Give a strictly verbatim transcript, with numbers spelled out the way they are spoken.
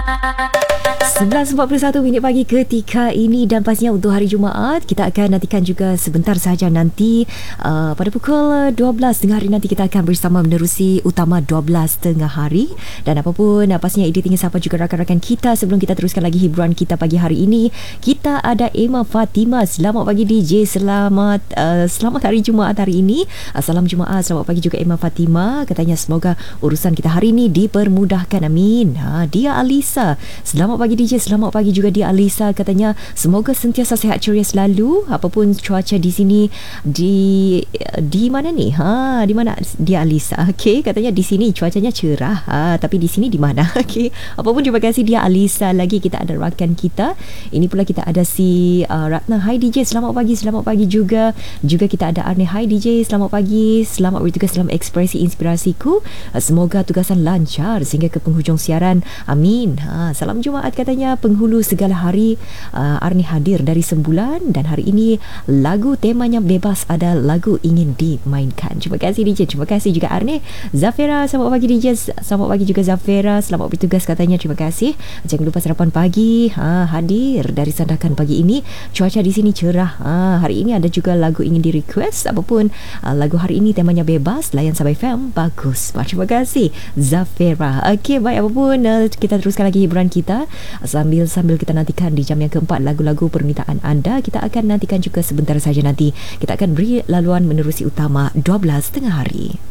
sebelas empat puluh satu minit pagi ketika ini, dan pastinya untuk hari Jumaat kita akan nantikan juga sebentar sahaja nanti uh, pada pukul dua belas tengah hari nanti kita akan bersama menerusi utama dua belas tengah hari. Dan apapun uh, pastinya Edith ingin sapa juga rakan-rakan kita sebelum kita teruskan lagi hiburan kita pagi hari ini. Kita ada Emma Fatima. Selamat pagi D J, selamat uh, selamat hari Jumaat hari ini. uh, Salam Jumaat, selamat pagi juga Emma Fatima. Katanya semoga urusan kita hari ini dipermudahkan, amin. ha, Dia Alisa, selamat pagi D J, selamat pagi juga dia Alisa. Katanya semoga sentiasa sihat ceria selalu apapun cuaca di sini. Di di mana ni? Ha, di mana dia Alisa? Okey, katanya di sini cuacanya cerah. Ha, tapi di sini di mana? Okey. Apapun, terima kasih dia Alisa. Lagi kita ada rakan kita. Ini pula kita ada si uh, Ratna. Hai D J, selamat pagi. Selamat pagi juga. Juga kita ada Arne. Hai D J, selamat pagi. Selamat bertugas dalam ekspresi inspirasiku. Uh, semoga tugasan lancar sehingga ke penghujung siaran. Amin. Ha, salam Jumaat katanya penghulu segala hari. uh, Arni hadir dari sembulan dan hari ini lagu temanya bebas ada lagu ingin dimainkan. Terima kasih D J, terima kasih juga Arni. Zafira, selamat pagi D J, selamat pagi juga Zafira, selamat bertugas katanya, terima kasih. Jangan lupa sarapan pagi. ha, hadir dari sandakan pagi ini. Cuaca di sini cerah. ha, hari ini ada juga lagu ingin di request. Apapun uh, lagu hari ini temanya bebas, layan Sabai F M, bagus. Terima kasih Zafira. Okey, baik, apapun uh, kita teruskan lagi hiburan kita sambil sambil kita nantikan di jam yang keempat lagu-lagu permintaan anda. Kita akan nantikan juga sebentar saja nanti kita akan beri laluan menerusi utama dua belas tengah hari.